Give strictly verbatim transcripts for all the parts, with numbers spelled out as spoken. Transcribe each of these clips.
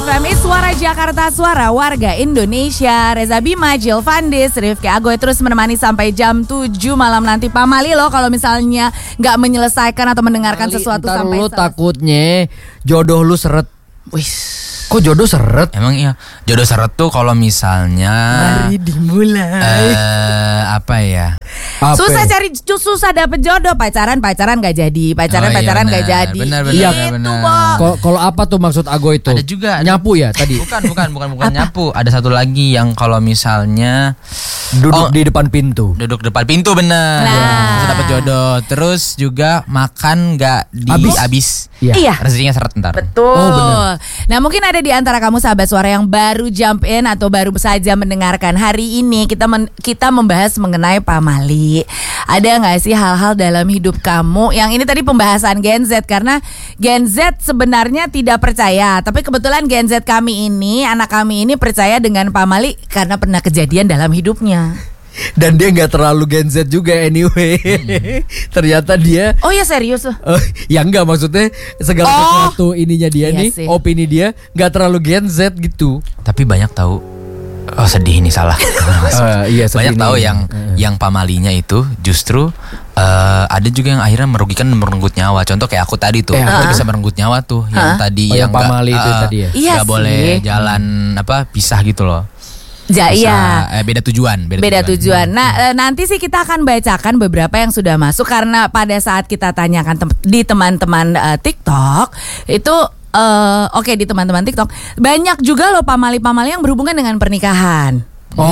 F M, it's Suara Jakarta, suara warga Indonesia. Reza Bima, Jill Vandis, Rifki Agoy terus menemani sampai jam tujuh malam nanti. Pak Mali loh kalau misalnya gak menyelesaikan atau mendengarkan Mali, sesuatu ntar sampai lu selesai. takutnya jodoh lu seret. Wis. Kok jodoh seret? Emang iya. Jodoh seret tuh kalau misalnya Mari dimulai. eh apa ya? Apa? Susah cari, susah dapet jodoh. Pacaran, pacaran gak jadi. Pacaran, Oh, iya, pacaran benar. gak jadi. Benar, benar, Gitu, benar, benar. Bang. Kalau kalau apa tuh maksud Ago itu? Ada juga. ada- Nyapu ya tadi. Bukan, bukan, bukan, bukan nyapu. Ada satu lagi yang kalau misalnya Duduk Oh. di depan pintu. duduk depan pintu bener. Nah. Bisa dapat jodoh. Terus juga makan nggak Habis. dihabis. Iya. Iya. Rezekinya seret ntar. Betul. Oh, benar. Nah, mungkin ada di antara kamu sahabat suara yang baru jump in atau baru saja mendengarkan. Hari ini kita men- kita membahas mengenai pamali. Ada nggak sih hal-hal dalam hidup kamu yang ini tadi pembahasan Gen Z, karena Gen Z sebenarnya tidak percaya, tapi kebetulan Gen Z kami ini, anak kami ini percaya dengan pamali karena pernah kejadian dalam hidupnya. Dan dia nggak terlalu Gen Z juga anyway. Ternyata dia Oh ya, serius loh. eh, ya enggak maksudnya segala Oh. sesuatu ininya dia Iya nih, sih. opini dia nggak terlalu Gen Z gitu. Tapi banyak tahu. Oh sedih ini salah. Eh, iya, Banyak sedih tahu nih. yang Eh. yang pamalinya itu justru eh, ada juga yang akhirnya merugikan dan merenggut nyawa. Contoh kayak aku tadi tuh, Eh, itu apa bisa merenggut nyawa tuh. Yang tadi Oh, yang nggak, pamali itu eh, tadi ya? Iya nggak sih. boleh jalan apa pisah gitu loh. Ja, Bisa, iya. eh, beda tujuan. Beda, Beda tujuan. Nah, eh, nanti sih kita akan bacakan beberapa yang sudah masuk, karena pada saat kita tanyakan tem- di teman-teman eh, TikTok itu eh, oke di teman-teman TikTok banyak juga loh pamali-pamali yang berhubungan dengan pernikahan.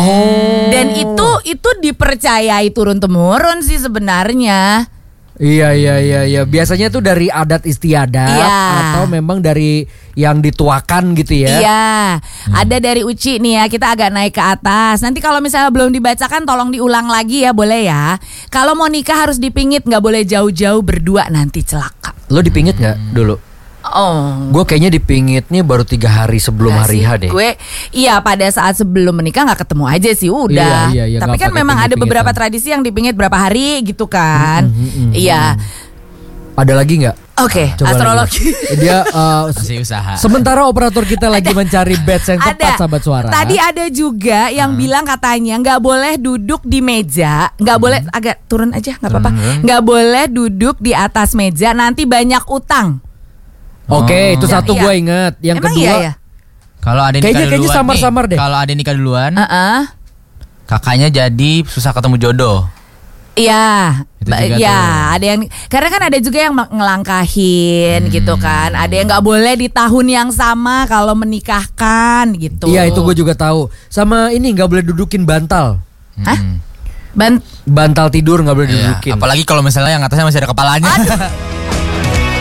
Oh. Dan itu itu dipercayai turun temurun sih sebenarnya. Iya iya iya iya. Biasanya tuh dari adat istiadat Iya. atau memang dari yang dituakan gitu ya. Iya, ada dari Uci nih ya, kita agak naik ke atas. Nanti kalau misalnya belum dibacakan tolong diulang lagi ya, boleh ya. Kalau mau nikah harus dipingit, nggak boleh jauh-jauh berdua, nanti celaka. Lo dipingit nggak dulu? Oh, Gue kayaknya dipingitnya baru tiga hari sebelum enggak hari sih. H deh. Gue iya pada saat sebelum menikah nggak ketemu aja sih udah. Iya, iya, iya, Tapi nggak kan pakai memang ada pingit-pingitan. beberapa tradisi yang dipingit berapa hari gitu kan. Mm, mm, mm, Iya. Ada lagi nggak? Oke, Coba astrologi. lagi. Dia uh, Masih usaha. sementara operator kita lagi mencari batch yang tepat, Ada. sahabat suara. Tadi ada juga yang bilang katanya nggak boleh duduk di meja, nggak boleh agak turun aja nggak apa-apa, Turun. nggak boleh duduk di atas meja, nanti banyak utang. Oke, itu Iya, satu iya. gue inget. Yang Emang kedua, iya ya? Kalau ada nikah Kayaknya- duluan kayaknya samar-samar nih, deh. Kalau ada nikah duluan, Heeh. kakaknya jadi susah ketemu jodoh. Iya, Itu Ba- juga ya tuh. ada yang karena kan ada juga yang ngelangkahin Hmm. gitu kan, ada yang nggak boleh di tahun yang sama kalau menikahkan gitu. iya itu gue juga tahu. Sama ini nggak boleh dudukin bantal. Hah? Hmm. Ban- Bantal tidur nggak boleh Iya, dudukin. apalagi kalau misalnya yang atasnya masih ada kepalanya.